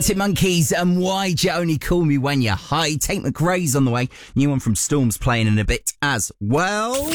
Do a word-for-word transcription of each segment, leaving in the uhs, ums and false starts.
Arctic Monkeys and Why'd You Only Call Me When You're High. Tate McRae's on the way. New one from Storm's playing in a bit as well.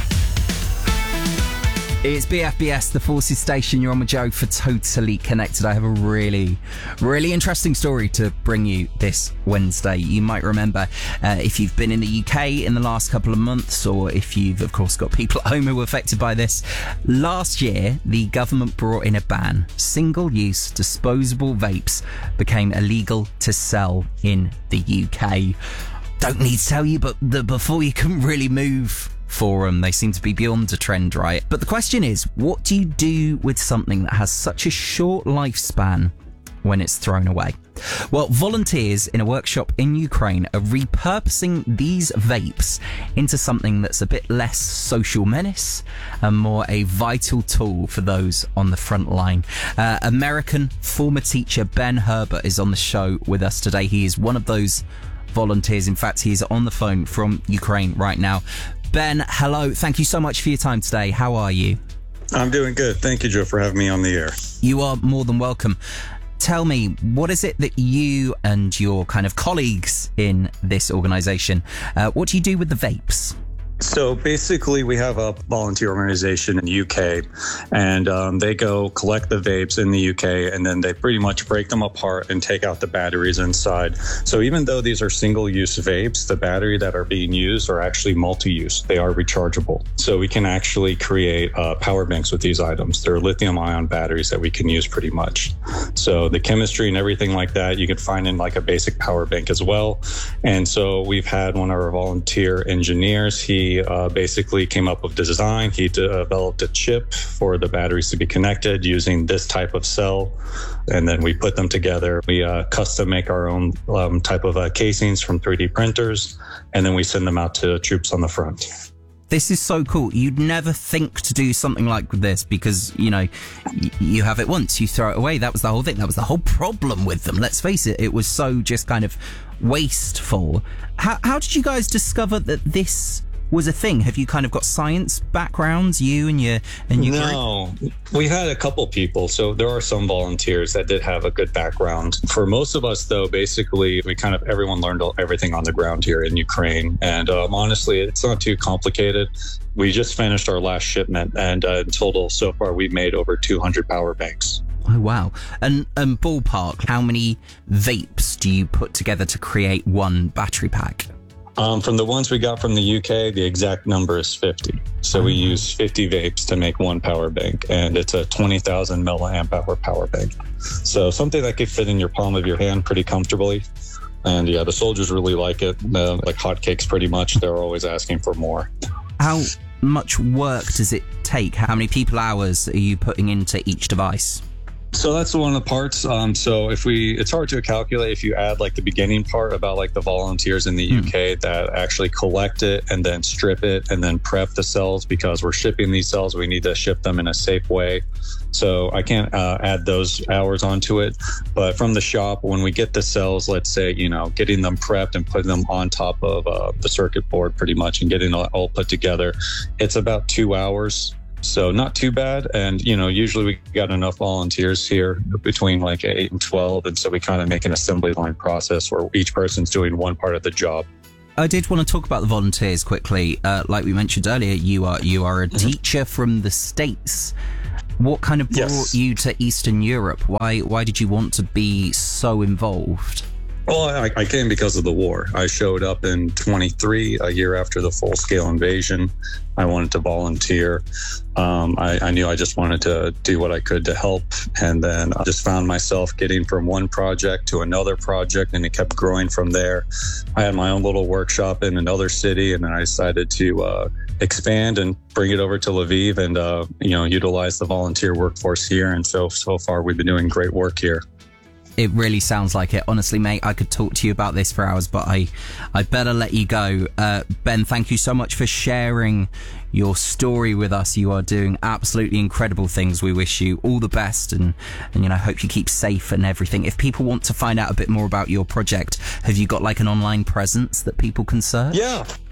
It's B F B S, the Forces Station. You're on with Joe for Totally Connected. I have a really, really interesting story to bring you this Wednesday. You might remember uh, if you've been in the U K in the last couple of months, or if you've, of course, got people at home who were affected by this. Last year, the government brought in a ban. Single-use disposable vapes became illegal to sell in the U K. Don't need to tell you, but the before you couldn't really move for them. They seem to be beyond a trend, right? But the question is, what do you do with something that has such a short lifespan when it's thrown away? Well, volunteers in a workshop in Ukraine are repurposing these vapes into something that's a bit less social menace and more a vital tool for those on the front line. Uh, American former teacher Ben Herbert is on the show with us today. He is one of those volunteers. In fact, he is on the phone from Ukraine right now. Ben, hello. Thank you so much for your time today. How are you? I'm doing good. Thank you, Joe, for having me on the air. You are more than welcome. Tell me, what is it that you and your kind of colleagues in this organisation, uh, what do you do with the vapes? So basically, we have a volunteer organization in the U K, and um, they go collect the vapes in the U K, and then they pretty much break them apart and take out the batteries inside. So even though these are single-use vapes, the battery that are being used are actually multi-use. They are rechargeable. So we can actually create uh, power banks with these items. They're lithium-ion batteries that we can use pretty much. So the chemistry and everything like that, you can find in like a basic power bank as well. And so we've had one of our volunteer engineers, he Uh, basically came up with the design. He developed a chip for the batteries to be connected using this type of cell. And then we put them together. We uh, custom make our own um, type of uh, casings from three D printers. And then we send them out to troops on the front. This is so cool. You'd never think to do something like this because, you know, y- you have it once, you throw it away. That was the whole thing. That was the whole problem with them. Let's face it. It was so just kind of wasteful. How, how did you guys discover that this was a thing? Have you kind of got science backgrounds, you and your and your No, group? We had a couple people. So there are some volunteers that did have a good background. For most of us, though, basically, we kind of everyone learned everything on the ground here in Ukraine. And um, honestly, it's not too complicated. We just finished our last shipment, and uh, in total, so far, we've made over two hundred power banks. Oh, wow. And, and ballpark, how many vapes do you put together to create one battery pack? Um, from the ones we got from the U K, the exact number is fifty. So we use fifty vapes to make one power bank, and it's a twenty thousand milliamp hour power bank. So something that could fit in your palm of your hand pretty comfortably. And yeah, the soldiers really like it, uh, like hotcakes pretty much. They're always asking for more. How much work does it take? How many people hours are you putting into each device? So that's one of the parts. Um, so if we, it's hard to calculate if you add like the beginning part about like the volunteers in the mm. U K that actually collect it and then strip it and then prep the cells, because we're shipping these cells. We need to ship them in a safe way. So I can't uh, add those hours onto it. But from the shop, when we get the cells, let's say, you know, getting them prepped and putting them on top of uh, the circuit board pretty much and getting it all put together, it's about two hours. So not too bad. And, you know, usually we got enough volunteers here between like eight and twelve. And so we kind of make an assembly line process where each person's doing one part of the job. I did want to talk about the volunteers quickly. Uh, like we mentioned earlier, you are you are a mm-hmm. teacher from the States. What kind of brought yes. you to Eastern Europe? Why why did you want to be so involved? Well, I, I came because of the war. I showed up in twenty-three, a year after the full-scale invasion. I wanted to volunteer. Um, I, I knew I just wanted to do what I could to help. And then I just found myself getting from one project to another project, and it kept growing from there. I had my own little workshop in another city, and then I decided to uh, expand and bring it over to Lviv and, uh, you know, utilize the volunteer workforce here. And so, so far, we've been doing great work here. It really sounds like it. Honestly, mate, I could talk to you about this for hours, but I, I better let you go. Uh, Ben, thank you so much for sharing your story with us. You are doing absolutely incredible things. We wish you all the best, and, and you know, hope you keep safe and everything. If people want to find out a bit more about your project, have you got like an online presence that people can search? Yeah.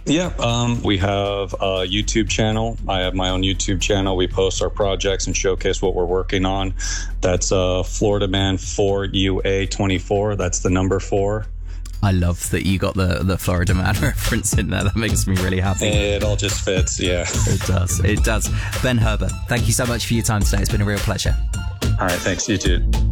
Yeah, um, we have a YouTube channel. I have my own YouTube channel. We post our projects and showcase what we're working on. That's uh, Florida Man four U A twenty-four. That's the number four. I love that you got the, the Florida Man reference in there. That makes me really happy. It all just fits, yeah. It does, it does. Ben Herbert, thank you so much for your time today. It's been a real pleasure. All right, thanks. You too.